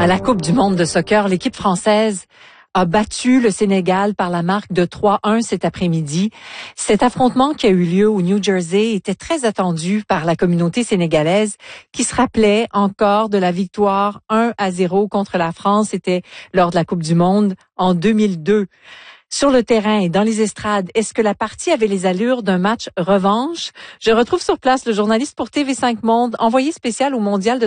À la Coupe du monde de soccer, l'équipe française a battu le Sénégal par la marque de 3-1 cet après-midi. Cet affrontement qui a eu lieu au New Jersey était très attendu par la communauté sénégalaise qui se rappelait encore de la victoire 1-0 contre la France. C'était lors de la Coupe du monde en 2002. Sur le terrain et dans les estrades, est-ce que la partie avait les allures d'un match revanche? Je retrouve sur place le journaliste pour TV5 Monde, envoyé spécial au Mondial de